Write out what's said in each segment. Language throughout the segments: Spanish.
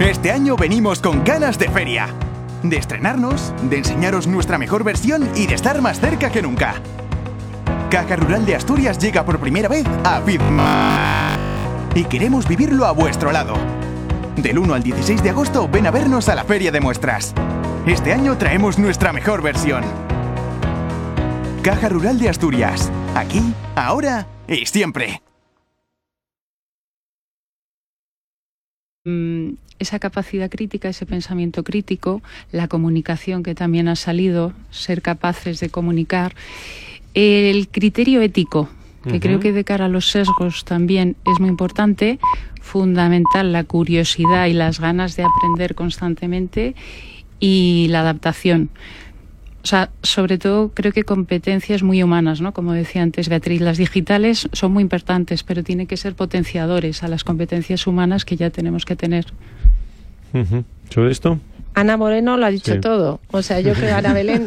Este año venimos con ganas de feria. De estrenarnos, de enseñaros nuestra mejor versión y de estar más cerca que nunca. Caja Rural de Asturias llega por primera vez a FIDMA. Y queremos vivirlo a vuestro lado. Del 1 al 16 de agosto ven a vernos a la Feria de Muestras. Este año traemos nuestra mejor versión. Caja Rural de Asturias. Aquí, ahora y siempre. Esa capacidad crítica, ese pensamiento crítico, la comunicación que también ha salido, ser capaces de comunicar, el criterio ético, que creo que de cara a los sesgos también es muy importante, fundamental la curiosidad y las ganas de aprender constantemente y la adaptación. O sea, sobre todo creo que competencias muy humanas, ¿no? Como decía antes Beatriz, las digitales son muy importantes, pero tienen que ser potenciadores a las competencias humanas que ya tenemos que tener. ¿Sobre esto? Ana Moreno lo ha dicho todo. O sea, yo creo que Ana Belén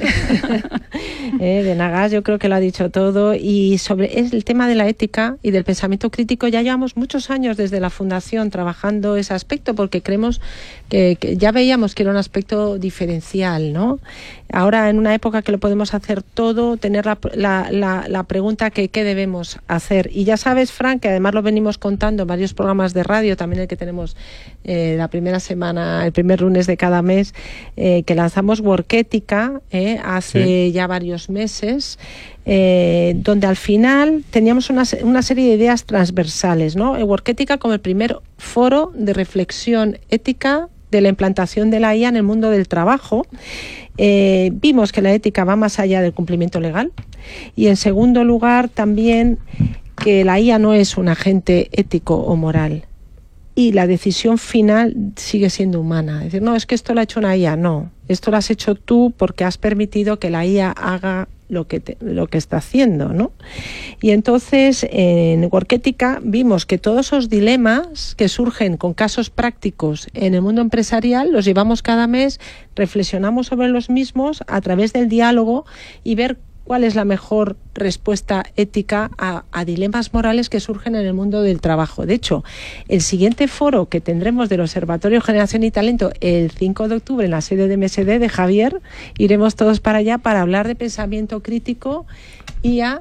de Nagas, yo creo que lo ha dicho todo. Y sobre el tema de la ética y del pensamiento crítico, ya llevamos muchos años desde la Fundación trabajando ese aspecto, porque creemos que ya veíamos que era un aspecto diferencial, ¿no? Ahora, en una época que lo podemos hacer todo, tener la pregunta que qué debemos hacer. Y ya sabes, Fran, que además lo venimos contando en varios programas de radio, también el que tenemos la primera semana, el primer lunes de cada mes, que lanzamos Workética hace ya varios meses, donde al final teníamos una serie de ideas transversales, ¿no? Workética como el primer foro de reflexión ética de la implantación de la IA en el mundo del trabajo. Vimos que la ética va más allá del cumplimiento legal y, en segundo lugar, también que la IA no es un agente ético o moral y la decisión final sigue siendo humana. Es decir, no, es que esto lo ha hecho una IA, no. Esto lo has hecho tú porque has permitido que la IA haga lo que está haciendo, ¿no? Y entonces en Workética vimos que todos esos dilemas que surgen con casos prácticos en el mundo empresarial los llevamos cada mes, reflexionamos sobre los mismos a través del diálogo y ver cuál es la mejor respuesta ética a dilemas morales que surgen en el mundo del trabajo. De hecho, el siguiente foro que tendremos del Observatorio Generación y Talento el 5 de octubre en la sede de MSD de Javier, iremos todos para allá para hablar de pensamiento crítico, IA,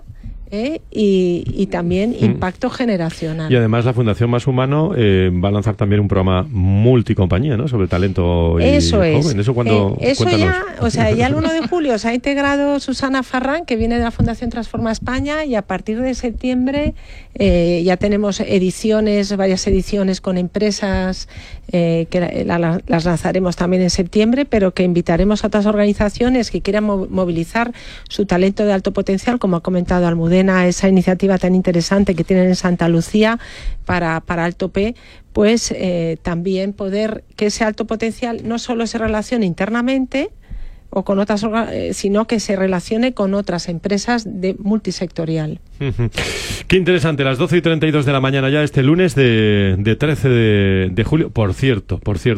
y también impacto generacional. Y además la Fundación Más Humano va a lanzar también un programa multicompañía, ¿no? Sobre talento y joven. Eso cuando eso ya, o sea, ya el 1 de julio se ha integrado Susana Farrán, que viene de la Fundación Transforma España, y a partir de septiembre ya tenemos varias ediciones con empresas que las lanzaremos también en septiembre, pero que invitaremos a otras organizaciones que quieran movilizar su talento de alto potencial, como ha comentado Almudena, esa iniciativa tan interesante que tienen en Santa Lucía para Alto P, pues también poder que ese alto potencial no solo se relacione internamente o con otras, sino que se relacione con otras empresas de multisectorial. Qué interesante, las 12:32 de la mañana ya este lunes de 13 de julio. Por cierto,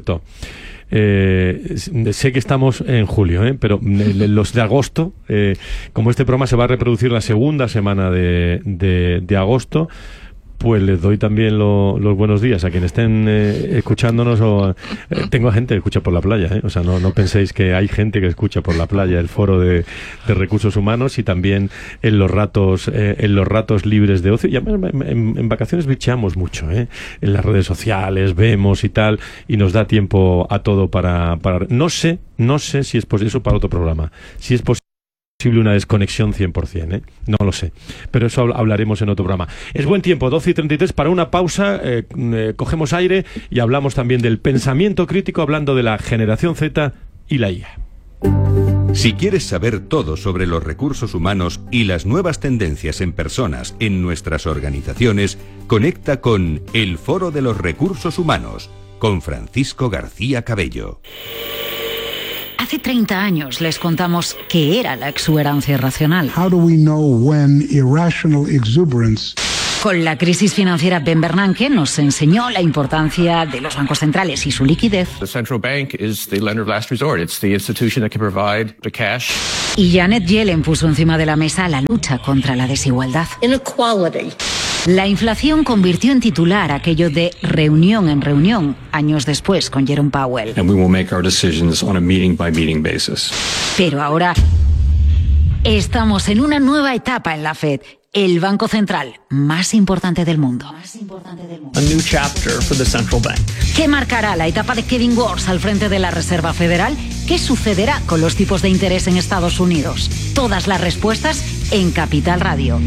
sé que estamos en julio, pero los de agosto, como este programa se va a reproducir la segunda semana de agosto, pues les doy también los buenos días a quienes estén escuchándonos. Tengo gente que escucha por la playa, o sea, no penséis que hay gente que escucha por la playa el foro de recursos humanos, y también en los ratos libres de ocio. Y además, en vacaciones bicheamos mucho, en las redes sociales vemos y tal, y nos da tiempo a todo para no sé si es posible eso para otro programa, si es posible una desconexión 100%, no lo sé, pero eso hablaremos en otro programa. Es buen tiempo, 12:33, para una pausa, cogemos aire y hablamos también del pensamiento crítico, hablando de la generación Z y la IA. Si quieres saber todo sobre los recursos humanos y las nuevas tendencias en personas en nuestras organizaciones, conecta con El Foro de los Recursos Humanos, con Francisco García Cabello. Hace 30 años les contamos qué era la exuberancia irracional. How do we know when irrational exuberance... Con la crisis financiera, Ben Bernanke nos enseñó la importancia de los bancos centrales y su liquidez. The central bank is the lender of last resort. It's the institution that can provide the cash. Y Janet Yellen puso encima de la mesa la lucha contra la desigualdad. Inequality La inflación convirtió en titular aquello de reunión en reunión, años después con Jerome Powell. And we will make our decisions on a meeting-by-meeting basis. Pero ahora estamos en una nueva etapa en la Fed, el banco central más importante del mundo. A new chapter for the central bank. ¿Qué marcará la etapa de Kevin Warsh al frente de la Reserva Federal? ¿Qué sucederá con los tipos de interés en Estados Unidos? Todas las respuestas en Capital Radio.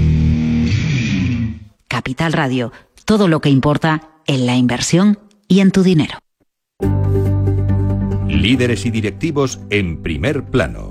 Capital Radio, todo lo que importa en la inversión y en tu dinero. Líderes y directivos en primer plano.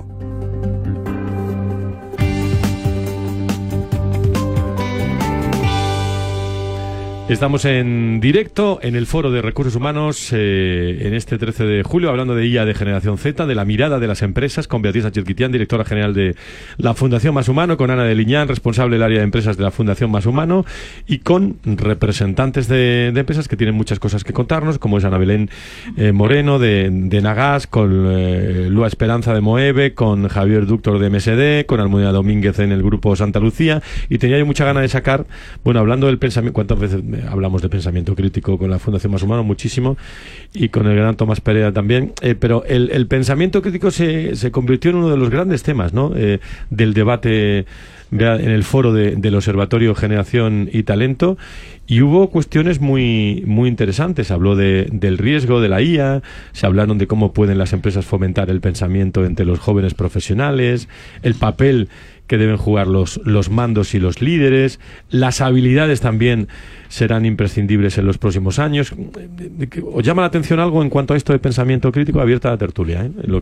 Estamos en directo en el Foro de Recursos Humanos en este 13 de julio, hablando de IA de Generación Z, de la mirada de las empresas, con Beatriz Sánchez-Guitián, directora general de la Fundación Más Humano, con Ana de Liñán, responsable del área de empresas de la Fundación Más Humano, y con representantes de empresas que tienen muchas cosas que contarnos, como es Ana Belén Moreno de Nagas, con Lua Esperanza de Moeve, con Javier Ductor de MSD, con Almudena Domínguez en el Grupo Santa Lucía, y tenía yo mucha gana de sacar, bueno, hablando del pensamiento, ¿cuántas veces hablamos de pensamiento crítico con la Fundación Más Humano? Muchísimo, y con el gran Tomás Perea también, pero el pensamiento crítico se convirtió en uno de los grandes temas, ¿no? Del debate en el foro del Observatorio Generación y Talento, y hubo cuestiones muy interesantes. Se habló del riesgo de la IA, se hablaron de cómo pueden las empresas fomentar el pensamiento entre los jóvenes profesionales, el papel que deben jugar los mandos y los líderes, las habilidades también serán imprescindibles en los próximos años. ¿Os llama la atención algo en cuanto a esto de pensamiento crítico? Abierta la tertulia, lo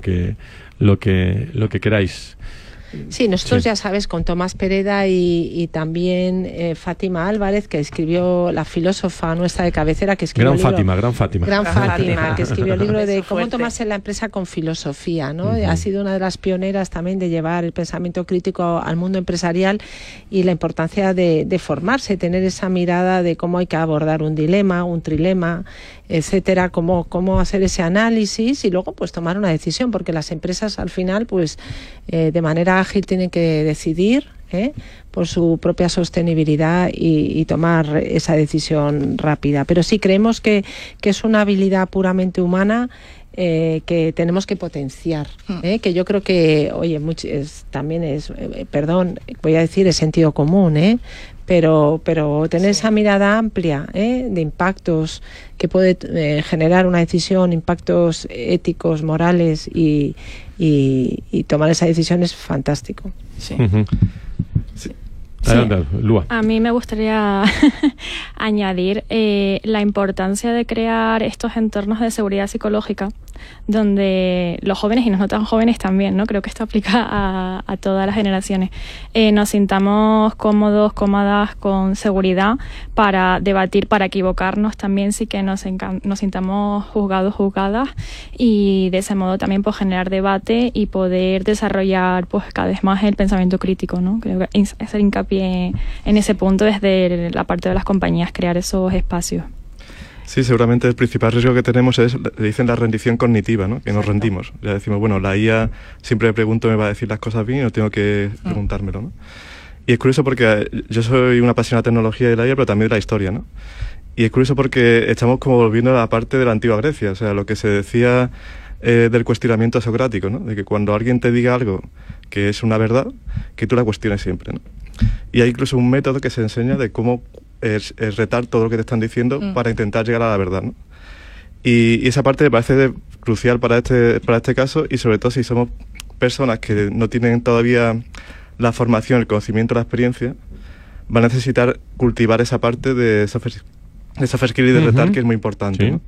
que queráis. Sí, nosotros ya sabes, con Tomás Pereda y también Fátima Álvarez, que escribió, la filósofa nuestra de cabecera, que escribió Gran Fátima, que escribió el libro de cómo tomarse la empresa con filosofía, ¿no? Uh-huh. Ha sido una de las pioneras también de llevar el pensamiento crítico al mundo empresarial, y la importancia de formarse, tener esa mirada de cómo hay que abordar un dilema, un trilema, etcétera, cómo hacer ese análisis y luego pues tomar una decisión, porque las empresas al final pues de manera ágil tienen que decidir por su propia sostenibilidad y tomar esa decisión rápida. Pero sí creemos que es una habilidad puramente humana que tenemos que potenciar, que yo creo que, oye, también es, perdón, voy a decir, es sentido común, pero tener esa mirada amplia de impactos que puede generar una decisión, impactos éticos, morales, y tomar esa decisión es fantástico. Sí. Uh-huh. Sí. Adelante, Lua. A mí me gustaría añadir la importancia de crear estos entornos de seguridad psicológica donde los jóvenes y los no tan jóvenes también, ¿no? Creo que esto aplica a todas las generaciones. Nos sintamos cómodos, cómodas, con seguridad para debatir, para equivocarnos también, sí que nos sintamos juzgados, juzgadas, y de ese modo también pues generar debate y poder desarrollar pues cada vez más el pensamiento crítico, ¿no? Creo que hacer hincapié en ese punto desde la parte de las compañías, crear esos espacios. Sí, seguramente el principal riesgo que tenemos es, le dicen, la rendición cognitiva, ¿no? Que nos rendimos. Ya decimos, bueno, la IA siempre me pregunto, me va a decir las cosas bien y no tengo que preguntármelo, ¿no? Y es curioso porque yo soy una apasionada de tecnología y de la IA, pero también de la historia, ¿no? Y es curioso porque estamos como volviendo a la parte de la antigua Grecia, o sea, lo que se decía del cuestionamiento socrático, ¿no? De que cuando alguien te diga algo que es una verdad, que tú la cuestiones siempre, ¿no? Y hay incluso un método que se enseña de cómo es retar todo lo que te están diciendo para intentar llegar a la verdad, ¿no? Y esa parte me parece crucial para este caso, y sobre todo si somos personas que no tienen todavía la formación, el conocimiento, la experiencia, van a necesitar cultivar esa parte de soft skill y de retar, que es muy importante, ¿sí? ¿No?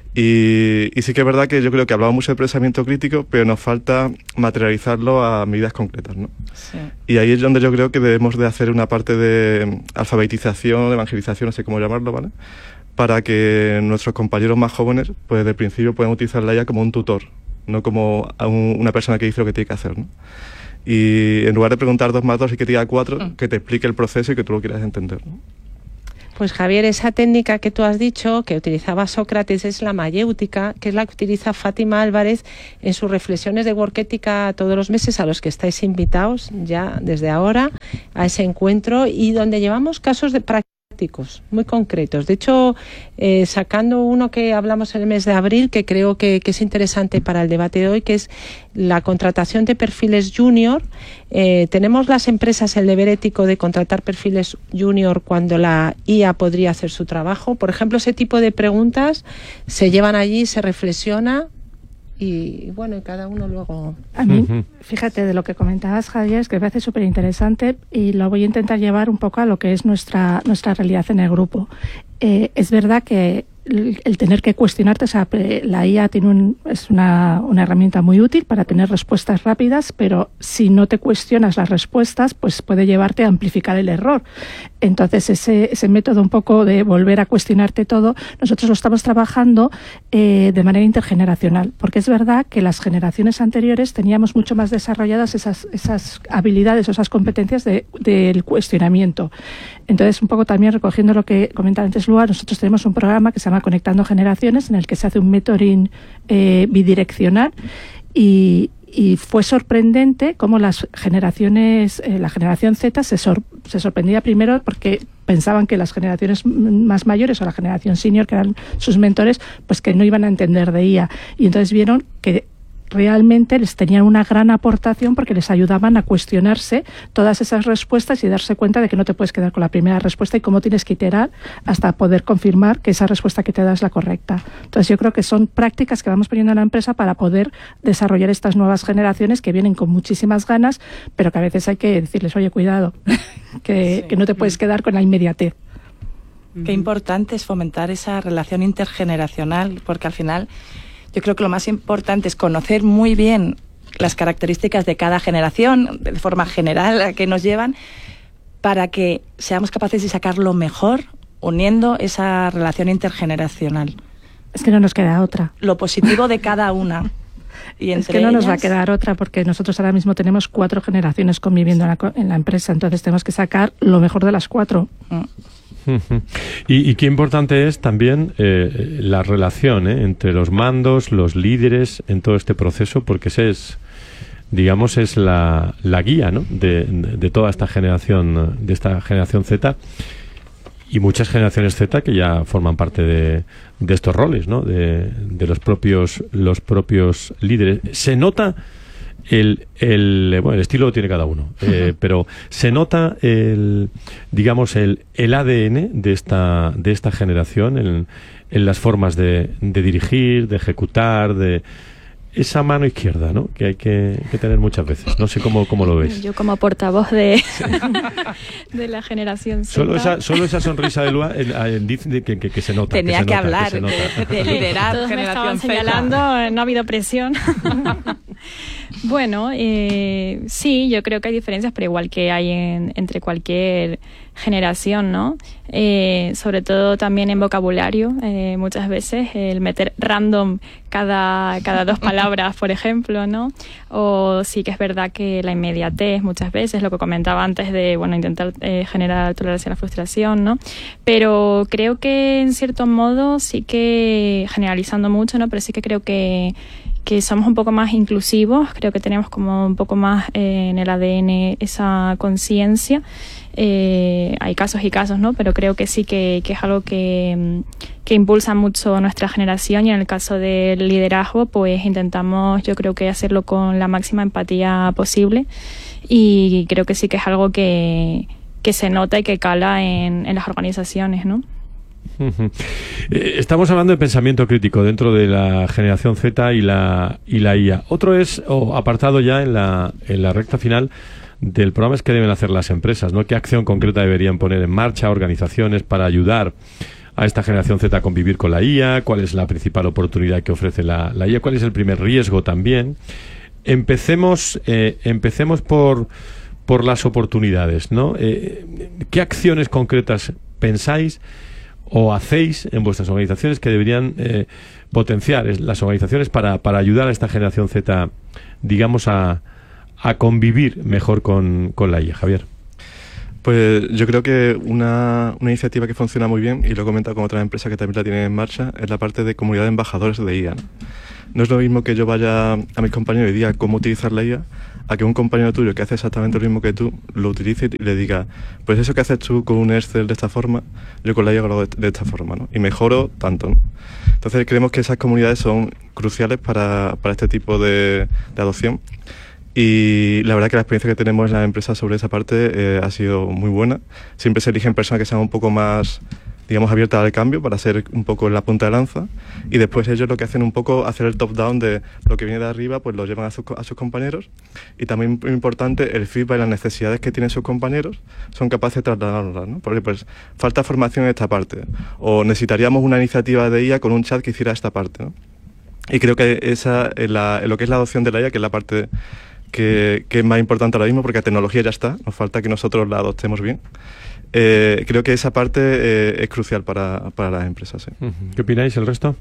Y sí que es verdad que yo creo que hablamos mucho de pensamiento crítico, pero nos falta materializarlo a medidas concretas, ¿no? Sí. Y ahí es donde yo creo que debemos de hacer una parte de alfabetización, evangelización, no sé cómo llamarlo, ¿vale? Para que nuestros compañeros más jóvenes, pues desde el principio puedan utilizar la IA como un tutor, no como una persona que dice lo que tiene que hacer, ¿no? Y en lugar de preguntar 2 más 2 y que te diga 4, que te explique el proceso y que tú lo quieras entender, ¿no? Pues Javier, esa técnica que tú has dicho, que utilizaba Sócrates, es la mayéutica, que es la que utiliza Fátima Álvarez en sus reflexiones de Workética todos los meses, a los que estáis invitados ya desde ahora a ese encuentro, y donde llevamos casos de prácticos muy concretos. De hecho, sacando uno que hablamos en el mes de abril, que creo que es interesante para el debate de hoy, que es la contratación de perfiles junior. Tenemos las empresas el deber ético de contratar perfiles junior cuando la IA podría hacer su trabajo. Por ejemplo, ese tipo de preguntas se llevan allí, se reflexiona y bueno, cada uno luego... A mí, fíjate, de lo que comentabas, Javier, es que me parece súper interesante y lo voy a intentar llevar un poco a lo que es nuestra realidad en el grupo. Es verdad que el tener que cuestionarte, o sea, la IA es una herramienta muy útil para tener respuestas rápidas, pero si no te cuestionas las respuestas, pues puede llevarte a amplificar el error. Entonces, ese método un poco de volver a cuestionarte todo, nosotros lo estamos trabajando de manera intergeneracional, porque es verdad que las generaciones anteriores teníamos mucho más desarrolladas esas habilidades o esas competencias del cuestionamiento. Entonces, un poco también recogiendo lo que comentaba antes Lua, nosotros tenemos un programa que se llama Conectando Generaciones, en el que se hace un mentoring bidireccional y fue sorprendente cómo las generaciones, la generación Z se sorprendía primero porque pensaban que las generaciones más mayores o la generación senior, que eran sus mentores, pues que no iban a entender de IA. Y entonces vieron que realmente les tenían una gran aportación porque les ayudaban a cuestionarse todas esas respuestas y darse cuenta de que no te puedes quedar con la primera respuesta y cómo tienes que iterar hasta poder confirmar que esa respuesta que te da es la correcta. Entonces yo creo que son prácticas que vamos poniendo en la empresa para poder desarrollar estas nuevas generaciones que vienen con muchísimas ganas, pero que a veces hay que decirles, oye, cuidado, que no te puedes quedar con la inmediatez. Qué importante es fomentar esa relación intergeneracional, porque al final yo creo que lo más importante es conocer muy bien las características de cada generación, de forma general, a qué nos llevan, para que seamos capaces de sacar lo mejor uniendo esa relación intergeneracional. Es que no nos queda otra. Lo positivo de cada una. Y es que no nos va a quedar otra, porque nosotros ahora mismo tenemos 4 generaciones conviviendo en la empresa, entonces tenemos que sacar lo mejor de las 4. Y qué importante es también la relación entre los mandos, los líderes en todo este proceso, porque ese es, digamos, es la guía, ¿no? de toda esta generación, de esta generación Z y muchas generaciones Z que ya forman parte de estos roles, ¿no? de los propios líderes. Se nota el estilo lo tiene cada uno, pero se nota el ADN de esta generación en las formas de dirigir, de ejecutar, de esa mano izquierda, ¿no? Que hay que tener muchas veces. No sé cómo lo ves. Yo como portavoz de la generación Z. Solo esa sonrisa de Lua dice que se nota. Tenía que hablar de liderar. Todos generación me estaban Z. señalando, no ha habido presión. Bueno, sí, yo creo que hay diferencias, pero igual que hay entre cualquier generación, ¿no? Sobre todo también en vocabulario, muchas veces el meter random cada 2 palabras, por ejemplo, ¿no? O sí que es verdad que la inmediatez muchas veces, lo que comentaba antes de, bueno, intentar generar tolerancia a la frustración, ¿no? Pero creo que en cierto modo sí que, generalizando mucho, ¿no? Pero sí que creo que somos un poco más inclusivos, creo que tenemos como un poco más en el ADN esa conciencia. Hay casos y casos, ¿no? Pero creo que sí que es algo que impulsa mucho nuestra generación, y en el caso del liderazgo pues intentamos, yo creo que hacerlo con la máxima empatía posible, y creo que sí que es algo que se nota y que cala en las organizaciones, ¿no? Estamos hablando de pensamiento crítico dentro de la generación Z y la IA. Otro apartado ya en la recta final del programa es qué deben hacer las empresas, ¿no? ¿Qué acción concreta deberían poner en marcha organizaciones para ayudar a esta generación Z a convivir con la IA? ¿Cuál es la principal oportunidad que ofrece la IA? ¿Cuál es el primer riesgo también? Empecemos por las oportunidades, ¿no? ¿Qué acciones concretas pensáis o hacéis en vuestras organizaciones que deberían potenciar las organizaciones para ayudar a esta generación Z, digamos, a convivir mejor con la IA, Javier? Pues yo creo que una iniciativa que funciona muy bien, y lo he comentado con otra empresa que también la tiene en marcha, es la parte de comunidad de embajadores de IA, ¿no? No es lo mismo que yo vaya a mis compañeros y diga cómo utilizar la IA, a que un compañero tuyo que hace exactamente lo mismo que tú lo utilice y le diga, pues eso que haces tú con un Excel de esta forma, yo con la IA lo hago de esta forma, ¿no? Y mejoro tanto, ¿no? Entonces creemos que esas comunidades son cruciales para este tipo de adopción. Y la verdad que la experiencia que tenemos en la empresa sobre esa parte ha sido muy buena. Siempre se eligen personas que sean un poco más, digamos, abiertas al cambio para ser un poco la punta de lanza, y después ellos lo que hacen un poco hacer el top-down de lo que viene de arriba, pues lo llevan a sus compañeros, y también muy importante el feedback y las necesidades que tienen sus compañeros son capaces de trasladarlas, ¿no? Porque pues falta formación en esta parte, o necesitaríamos una iniciativa de IA con un chat que hiciera esta parte, ¿no? Y creo que esa es lo que es la adopción de la IA, que es la parte que es más importante ahora mismo, porque la tecnología ya está, nos falta que nosotros la adoptemos bien. Creo que esa parte es crucial para las empresas. ¿Sí? ¿Qué opináis el resto?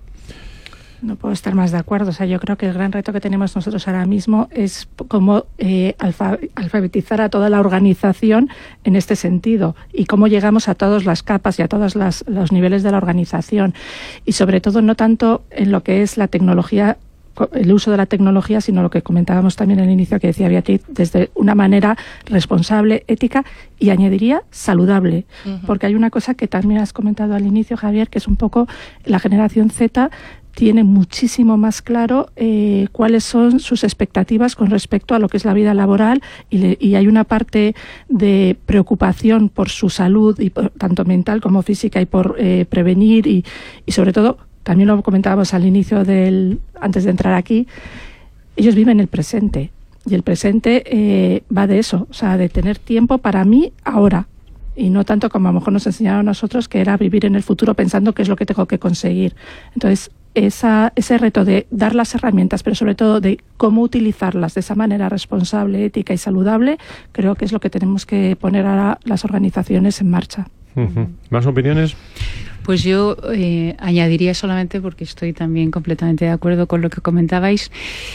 No puedo estar más de acuerdo. O sea, yo creo que el gran reto que tenemos nosotros ahora mismo es cómo alfabetizar a toda la organización en este sentido, y cómo llegamos a todas las capas y a todos los niveles de la organización. Y sobre todo no tanto en lo que es la tecnología, el uso de la tecnología, sino lo que comentábamos también al inicio, que decía Beatriz, desde una manera responsable, ética y añadiría saludable. Porque hay una cosa que también has comentado al inicio, Javier, que es un poco la generación Z tiene muchísimo más claro cuáles son sus expectativas con respecto a lo que es la vida laboral, y hay una parte de preocupación por su salud, y tanto mental como física, y por prevenir y sobre todo, también lo comentábamos al inicio antes de entrar aquí, ellos viven el presente, y el presente va de eso, o sea, de tener tiempo para mí ahora, y no tanto como a lo mejor nos enseñaron a nosotros, que era vivir en el futuro pensando qué es lo que tengo que conseguir. Entonces, ese reto de dar las herramientas, pero sobre todo de cómo utilizarlas de esa manera responsable, ética y saludable, creo que es lo que tenemos que poner ahora las organizaciones en marcha. ¿Más opiniones? Pues yo añadiría solamente, porque estoy también completamente de acuerdo con lo que comentabais,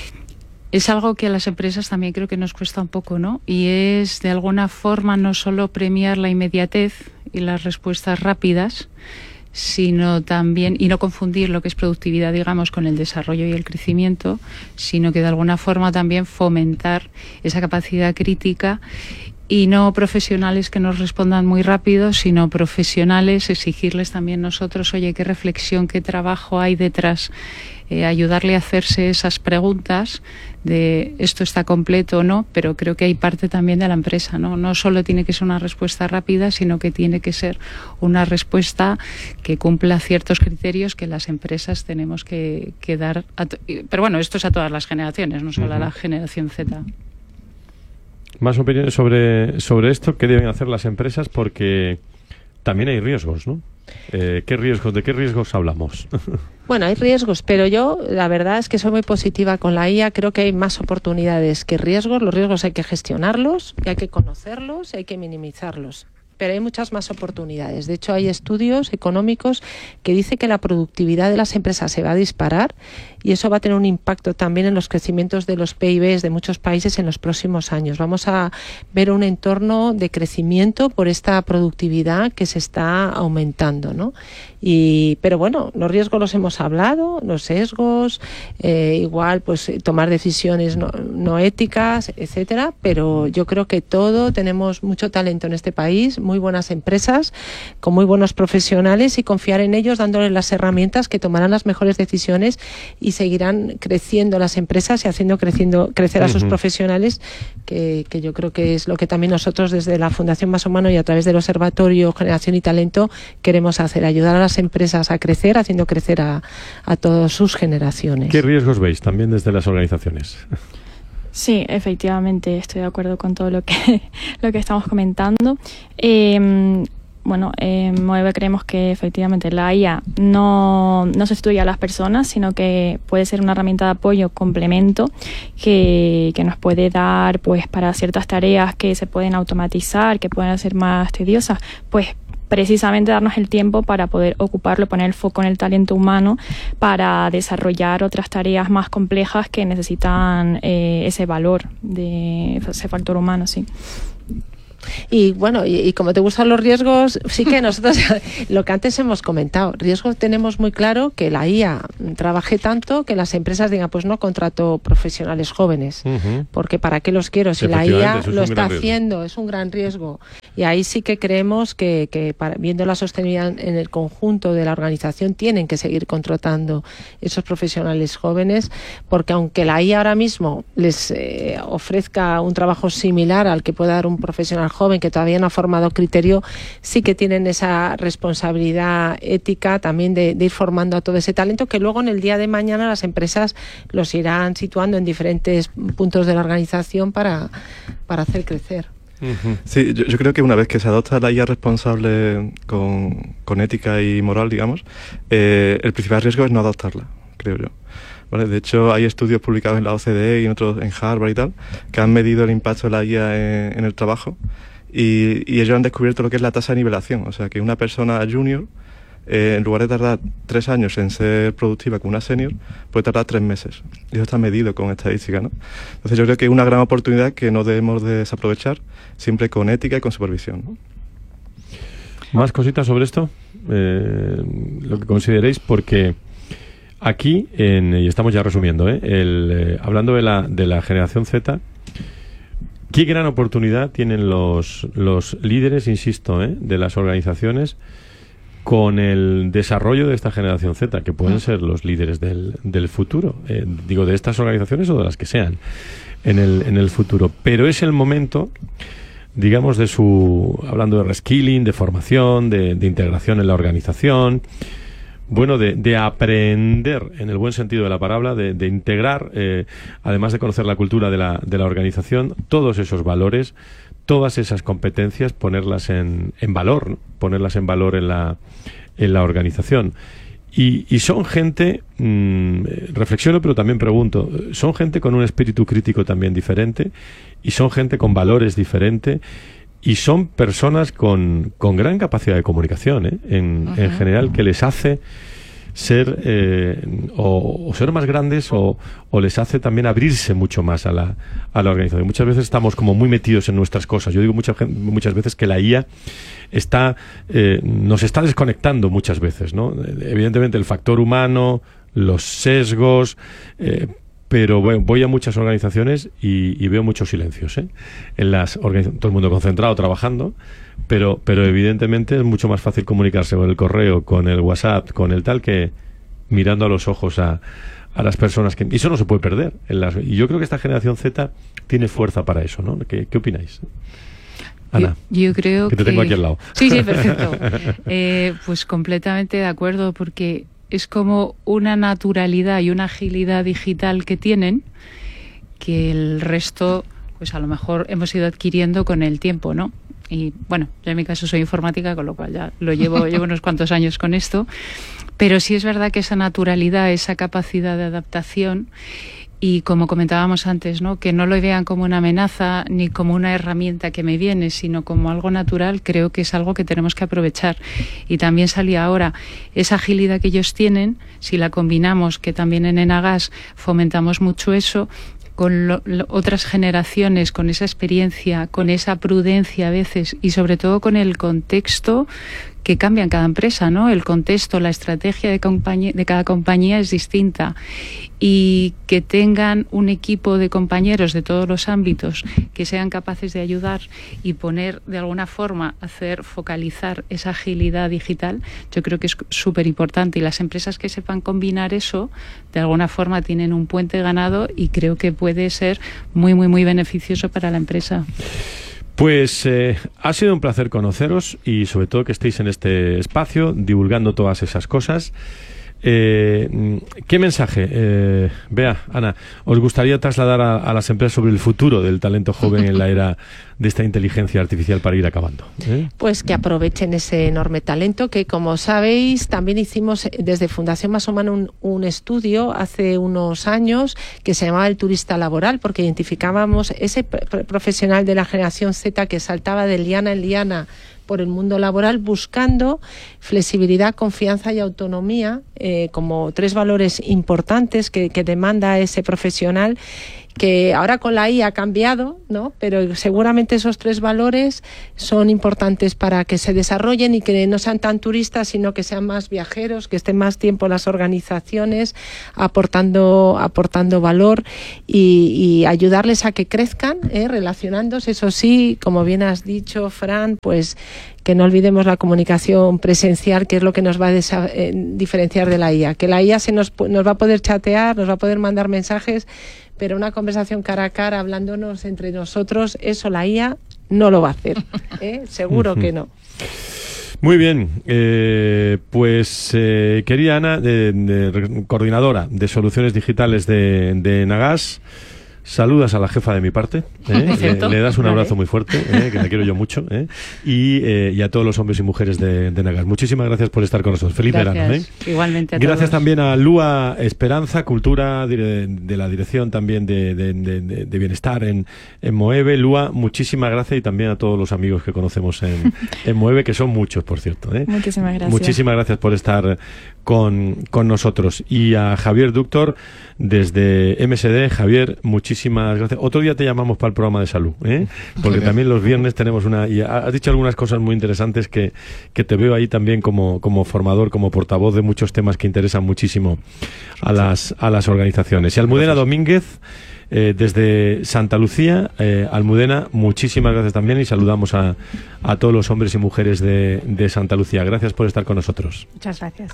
es algo que a las empresas también creo que nos cuesta un poco, ¿no? Y es de alguna forma no solo premiar la inmediatez y las respuestas rápidas, sino también, y no confundir lo que es productividad, digamos, con el desarrollo y el crecimiento, sino que de alguna forma también fomentar esa capacidad crítica, y no profesionales que nos respondan muy rápido, sino profesionales, exigirles también nosotros, oye, qué reflexión, qué trabajo hay detrás, ayudarle a hacerse esas preguntas de esto está completo o no, pero creo que hay parte también de la empresa, ¿no? No solo tiene que ser una respuesta rápida, sino que tiene que ser una respuesta que cumpla ciertos criterios que las empresas tenemos que dar. Pero bueno, esto es a todas las generaciones, no solo a la generación Z. Más opiniones sobre esto, ¿qué deben hacer las empresas? Porque también hay riesgos, ¿no? ¿De qué riesgos hablamos? Bueno, hay riesgos, pero yo la verdad es que soy muy positiva con la IA. Creo que hay más oportunidades que riesgos. Los riesgos hay que gestionarlos, y hay que conocerlos, y hay que minimizarlos. Pero hay muchas más oportunidades. De hecho, hay estudios económicos que dicen que la productividad de las empresas se va a disparar, y eso va a tener un impacto también en los crecimientos de los PIBs de muchos países en los próximos años. Vamos a ver un entorno de crecimiento por esta productividad que se está aumentando, ¿no? Pero bueno, los riesgos los hemos hablado, los sesgos, igual pues tomar decisiones no éticas, etcétera, pero yo creo que tenemos mucho talento en este país, muy buenas empresas, con muy buenos profesionales, y confiar en ellos dándoles las herramientas que tomarán las mejores decisiones, y seguirán creciendo las empresas y haciendo crecer a sus profesionales, que yo creo que es lo que también nosotros desde la Fundación Más Humano y a través del Observatorio Generación y Talento queremos hacer, ayudar a las empresas a crecer, haciendo crecer a todas sus generaciones. ¿Qué riesgos veis también desde las organizaciones? Sí, efectivamente, estoy de acuerdo con todo lo que estamos comentando. Moeve creemos que efectivamente la IA no sustituye a las personas, sino que puede ser una herramienta de apoyo, complemento, que nos puede dar, pues, para ciertas tareas que se pueden automatizar, que pueden ser más tediosas, pues precisamente darnos el tiempo para poder ocuparlo, poner el foco en el talento humano para desarrollar otras tareas más complejas que necesitan ese valor de ese factor humano, sí. Y bueno, y como te gustan los riesgos, sí que nosotros, lo que antes hemos comentado, riesgos tenemos muy claro que la IA trabaje tanto que las empresas digan, pues no contrato profesionales jóvenes, porque ¿para qué los quiero? Si la IA lo está haciendo, es un gran riesgo. Y ahí sí que creemos que viendo la sostenibilidad en el conjunto de la organización, tienen que seguir contratando esos profesionales jóvenes, porque aunque la IA ahora mismo les ofrezca un trabajo similar al que pueda dar un profesional joven que todavía no ha formado criterio, sí que tienen esa responsabilidad ética también de ir formando a todo ese talento que luego en el día de mañana las empresas los irán situando en diferentes puntos de la organización para hacer crecer. Sí, yo creo que una vez que se adopta la IA responsable con ética y moral, digamos, el principal riesgo es no adoptarla, creo yo. ¿Vale? De hecho, hay estudios publicados en la OCDE y en otros, en Harvard y tal, que han medido el impacto de la IA en el trabajo y ellos han descubierto lo que es la tasa de nivelación. O sea, que una persona junior, en lugar de tardar 3 años en ser productiva con una senior, puede tardar 3 meses. Y eso está medido con estadística, ¿no? Entonces yo creo que es una gran oportunidad que no debemos de desaprovechar, siempre con ética y con supervisión, ¿no? ¿Más cositas sobre esto? Lo que consideréis, porque aquí, y estamos ya resumiendo, hablando de la generación Z, qué gran oportunidad tienen los líderes, insisto, de las organizaciones con el desarrollo de esta generación Z, que pueden ser los líderes del futuro, digo, de estas organizaciones o de las que sean en el futuro. Pero es el momento, digamos, hablando de reskilling, de formación, de integración en la organización, bueno, de aprender, en el buen sentido de la palabra, de integrar, además de conocer la cultura de la organización, todos esos valores, todas esas competencias, ponerlas en valor, ¿no? Ponerlas en valor en la organización. Y son gente, reflexiono pero también pregunto, son gente con un espíritu crítico también diferente, y son gente con valores diferentes, y son personas con gran capacidad de comunicación, en general, que les hace ser o ser más grandes o les hace también abrirse mucho más a la organización. Muchas veces estamos como muy metidos en nuestras cosas. Yo digo muchas veces que la IA nos está desconectando muchas veces, ¿no? Evidentemente el factor humano, los sesgos, pero bueno, voy a muchas organizaciones y veo muchos silencios, en las organizaciones, todo el mundo concentrado trabajando, pero evidentemente es mucho más fácil comunicarse con el correo, con el WhatsApp, con el tal, que mirando a los ojos a las personas, y eso no se puede perder. Y yo creo que esta generación Z tiene fuerza para eso, ¿no? ¿Qué opináis? Ana, yo creo que te tengo aquí al lado. Sí, perfecto. Pues completamente de acuerdo, porque es como una naturalidad y una agilidad digital que tienen, que el resto, pues a lo mejor hemos ido adquiriendo con el tiempo, ¿no? Y bueno, yo en mi caso soy informática, con lo cual ya llevo unos cuantos años con esto, pero sí es verdad que esa naturalidad, esa capacidad de adaptación, y como comentábamos antes, ¿no? Que no lo vean como una amenaza ni como una herramienta que me viene, sino como algo natural, creo que es algo que tenemos que aprovechar. Y también salía ahora esa agilidad que ellos tienen, si la combinamos, que también en Enagas fomentamos mucho eso, con otras generaciones, con esa experiencia, con esa prudencia a veces, y sobre todo con el contexto que cambia en cada empresa, ¿no? El contexto, la estrategia de cada compañía es distinta, y que tengan un equipo de compañeros de todos los ámbitos que sean capaces de ayudar y poner de alguna forma, focalizar esa agilidad digital, yo creo que es súper importante, y las empresas que sepan combinar eso de alguna forma tienen un puente ganado, y creo que puede ser muy, muy, muy beneficioso para la empresa. Pues ha sido un placer conoceros, y sobre todo que estéis en este espacio divulgando todas esas cosas. ¿Qué mensaje, Bea, Ana, os gustaría trasladar a las empresas sobre el futuro del talento joven en la era de esta inteligencia artificial para ir acabando? Pues que aprovechen ese enorme talento, que como sabéis también hicimos desde Fundación Más Humano un estudio hace unos años que se llamaba el turista laboral, porque identificábamos ese profesional de la generación Z que saltaba de liana en liana por el mundo laboral, buscando flexibilidad, confianza y autonomía como 3 valores importantes que demanda ese profesional, que ahora con la IA ha cambiado, ¿no? Pero seguramente esos 3 valores son importantes para que se desarrollen y que no sean tan turistas, sino que sean más viajeros, que estén más tiempo en las organizaciones aportando valor y ayudarles a que crezcan, relacionándose. Eso sí, como bien has dicho, Fran, pues que no olvidemos la comunicación presencial, que es lo que nos va a diferenciar de la IA. Que la IA nos va a poder chatear, nos va a poder mandar mensajes, pero una conversación cara a cara, hablándonos entre nosotros, eso la IA no lo va a hacer. Seguro que no. Muy bien, querida Ana, coordinadora de soluciones digitales de Nagas, saludas a la jefa de mi parte, le das un abrazo muy fuerte, que la quiero yo mucho, y a todos los hombres y mujeres de Nagas. Muchísimas gracias por estar con nosotros. Feliz verano. Igualmente a gracias todos. También a Lua Esperanza, Cultura, de la dirección también de Bienestar en Moeve. Lua, muchísimas gracias, y también a todos los amigos que conocemos en Moeve, que son muchos, por cierto. Muchísimas gracias. Muchísimas gracias por estar con nosotros. Y a Javier Ductor, desde MSD. Javier, muchísimas gracias. Otro día te llamamos para el programa de salud, porque también los viernes tenemos y has dicho algunas cosas muy interesantes que te veo ahí también como formador, como portavoz de muchos temas que interesan muchísimo a las organizaciones. Y Almudena Domínguez, desde Santa Lucía. Almudena, muchísimas gracias también, y saludamos a todos los hombres y mujeres de Santa Lucía. Gracias por estar con nosotros. Muchas gracias.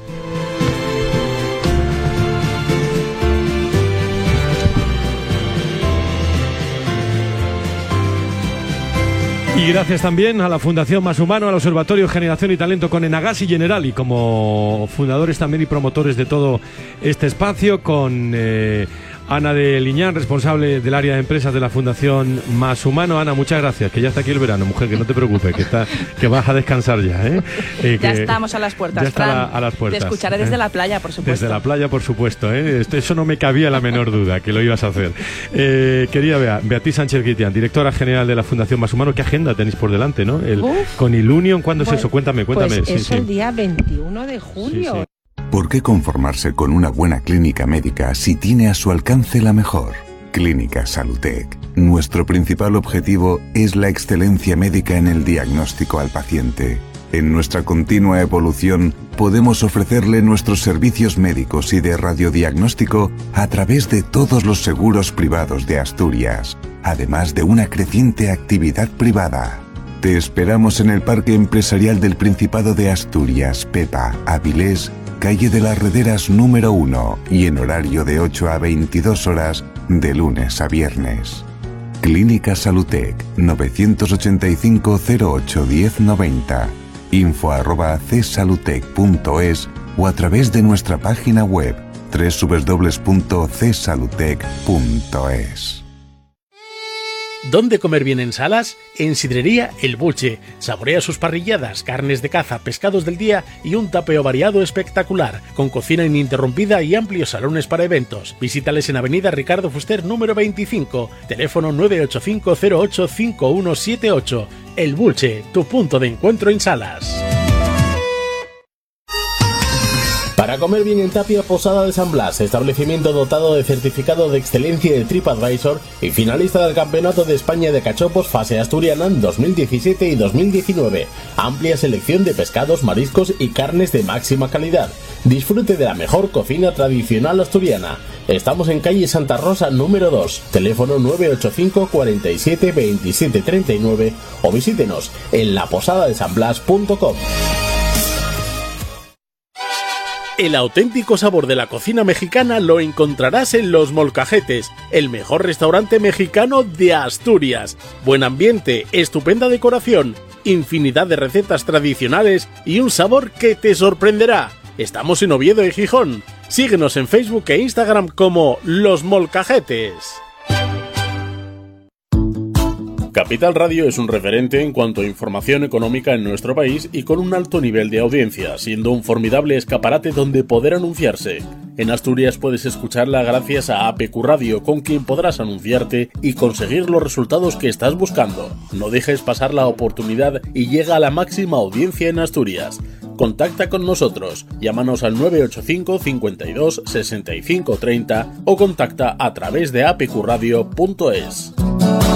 Y gracias también a la Fundación Más Humano, al Observatorio Generación y Talento con Enagas y Generali, como fundadores también y promotores de todo este espacio, con Ana de Liñán, responsable del área de empresas de la Fundación Más Humano. Ana, muchas gracias, que ya está aquí el verano, mujer, que no te preocupes, que vas a descansar ya. Ya estamos a las puertas, ya está a las puertas. Te escucharé desde la playa, por supuesto. Desde la playa, por supuesto. Eso no me cabía la menor duda, que lo ibas a hacer. Querida Beatriz Sánchez Guitián, directora general de la Fundación Más Humano. ¿Qué agenda tenéis por delante, no? Con Ilunion, ¿cuándo es eso? Cuéntame. Pues eso el día 21 de julio. Sí. ¿Por qué conformarse con una buena clínica médica si tiene a su alcance la mejor? Clínica Salutec. Nuestro principal objetivo es la excelencia médica en el diagnóstico al paciente. En nuestra continua evolución, podemos ofrecerle nuestros servicios médicos y de radiodiagnóstico a través de todos los seguros privados de Asturias, además de una creciente actividad privada. Te esperamos en el Parque Empresarial del Principado de Asturias, Pepa, Avilés, calle de las Rederas número 1, y en horario de 8 a 22 horas, de lunes a viernes. Clínica Salutec, 985 08 1090, info@csalutec.es o a través de nuestra página web www.csalutec.es. ¿Dónde comer bien en Salas? En Sidrería El Bulche. Saborea sus parrilladas, carnes de caza, pescados del día y un tapeo variado espectacular, con cocina ininterrumpida y amplios salones para eventos. Visítales en Avenida Ricardo Fuster número 25, teléfono 985 08 5178. El Bulche, tu punto de encuentro en Salas. Para comer bien en Tapia, Posada de San Blas, establecimiento dotado de certificado de excelencia de TripAdvisor y finalista del Campeonato de España de Cachopos fase asturiana en 2017 y 2019. Amplia selección de pescados, mariscos y carnes de máxima calidad. Disfrute de la mejor cocina tradicional asturiana. Estamos en calle Santa Rosa número 2, teléfono 985 47 27 39 o visítenos en laposadadesanblas.com. El auténtico sabor de la cocina mexicana lo encontrarás en Los Molcajetes, el mejor restaurante mexicano de Asturias. Buen ambiente, estupenda decoración, infinidad de recetas tradicionales y un sabor que te sorprenderá. Estamos en Oviedo y Gijón. Síguenos en Facebook e Instagram como Los Molcajetes. Capital Radio es un referente en cuanto a información económica en nuestro país y con un alto nivel de audiencia, siendo un formidable escaparate donde poder anunciarse. En Asturias puedes escucharla gracias a APQ Radio, con quien podrás anunciarte y conseguir los resultados que estás buscando. No dejes pasar la oportunidad y llega a la máxima audiencia en Asturias. Contacta con nosotros, llámanos al 985 52 65 30 o contacta a través de apqradio.es.